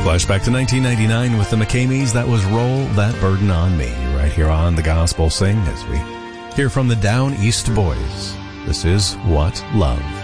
Flashback to 1999 with the McCameys. That was Roll That Burden on Me, right here on The Gospel Sing as we hear from the Down East Boys. This is What Love.